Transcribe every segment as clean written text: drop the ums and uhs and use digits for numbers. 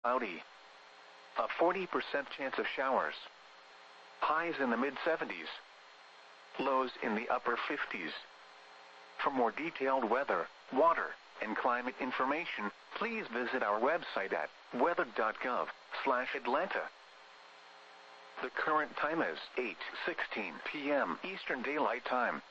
cloudy. A 40% chance of showers. Highs in the mid-70s. Lows in the upper 50s. For more detailed weather, water, and climate information, please visit our website at weather.gov/Atlanta. The current time is 8:16 p.m. Eastern Daylight Time.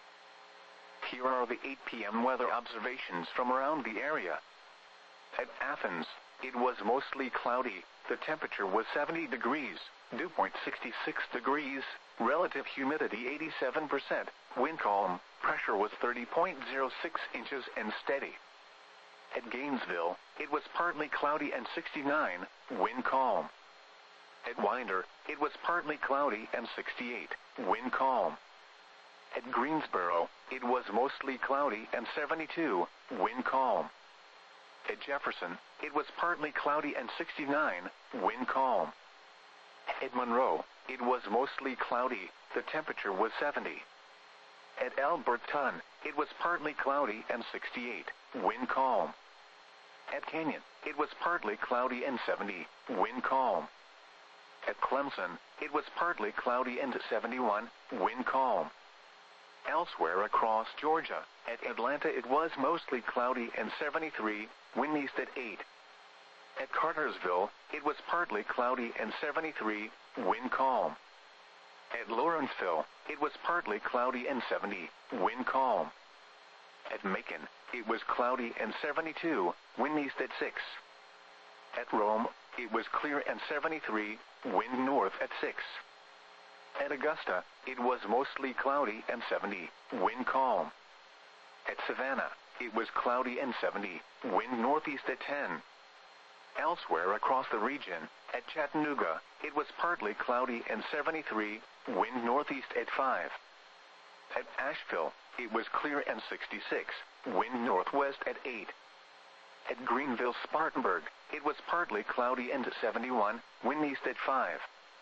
Here are the 8 p.m. weather observations from around the area. At Athens, it was mostly cloudy. The temperature was 70 degrees, dew point 66 degrees, relative humidity 87%, wind calm, pressure was 30.06 inches and steady. At Gainesville, it was partly cloudy and 69, wind calm. At Winder, it was partly cloudy and 68, wind calm. At Greensboro, it was mostly cloudy and 72, wind calm. At Jefferson, it was partly cloudy and 69, wind calm. At Monroe, it was mostly cloudy, the temperature was 70. At Alberton, it was partly cloudy and 68, wind calm. At Canyon, it was partly cloudy and 70, wind calm. At Clemson, it was partly cloudy and 71, wind calm. Elsewhere across Georgia, at Atlanta it was mostly cloudy and 73, wind east at 8. At Cartersville, it was partly cloudy and 73, wind calm. At Lawrenceville, it was partly cloudy and 70, wind calm. At Macon, it was cloudy and 72, wind east at 6. At Rome, it was clear and 73, wind north at 6. At Augusta, it was mostly cloudy and 70, wind calm. At Savannah, it was cloudy and 70, wind northeast at 10. Elsewhere across the region, at Chattanooga, it was partly cloudy and 73, wind northeast at 5. At Asheville, it was clear and 66, wind northwest at 8. At Greenville-Spartanburg, it was partly cloudy and 71, wind east at 5.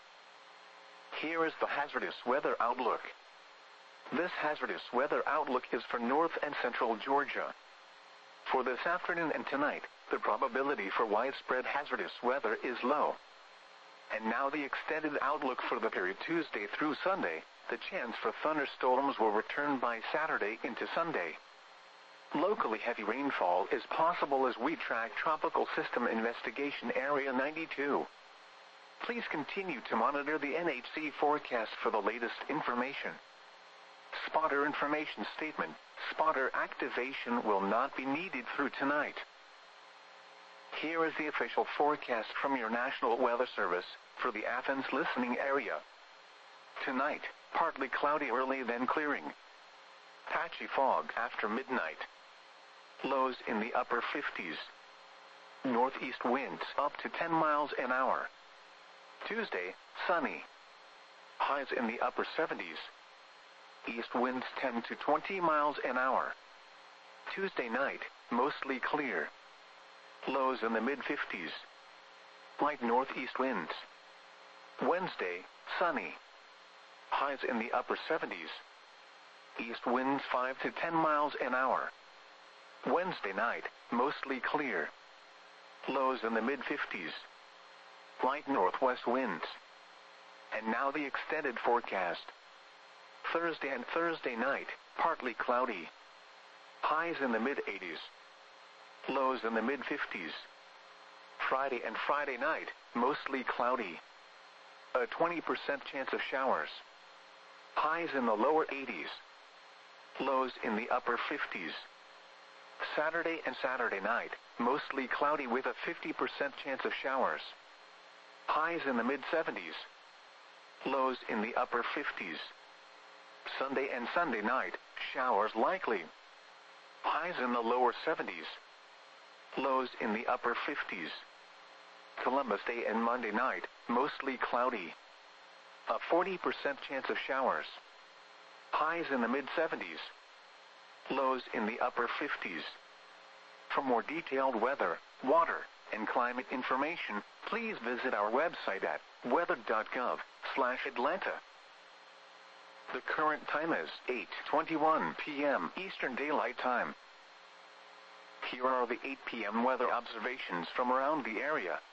Here is the hazardous weather outlook. This hazardous weather outlook is for north and central Georgia. For this afternoon and tonight, the probability for widespread hazardous weather is low. And now the extended outlook for the period Tuesday through Sunday, the chance for thunderstorms will return by Saturday into Sunday. Locally heavy rainfall is possible as we track Tropical System Investigation Area 92. Please continue to monitor the NHC forecast for the latest information. Spotter information statement: spotter activation will not be needed through tonight. Here is the official forecast from your National Weather Service for the Athens listening area. Tonight, partly cloudy early then clearing. Patchy fog after midnight. Lows in the upper 50s. Northeast winds up to 10 miles an hour. Tuesday, sunny. Highs in the upper 70s. East winds 10 to 20 miles an hour. Tuesday night, mostly clear. Lows in the mid-50s. Light northeast winds. Wednesday, sunny. Highs in the upper 70s. East winds 5 to 10 miles an hour. Wednesday night, mostly clear. Lows in the mid-50s. Light northwest winds. And now the extended forecast. Thursday and Thursday night, partly cloudy. Highs in the mid-80s. Lows in the mid-50s. Friday and Friday night, mostly cloudy. A 20% chance of showers. Highs in the lower 80s. Lows in the upper 50s. Saturday and Saturday night, mostly cloudy with a 50% chance of showers. Highs in the mid-70s. Lows in the upper 50s. Sunday and Sunday night, showers likely. Highs in the lower 70s. Lows in the upper 50s. Columbus Day and Monday night, mostly cloudy. A 40% chance of showers. Highs in the mid-70s. Lows in the upper 50s. For more detailed weather, water, and climate information, please visit our website at weather.gov/Atlanta. The current time is 8:21 p.m. Eastern Daylight Time. Here are the 8 p.m. weather observations from around the area.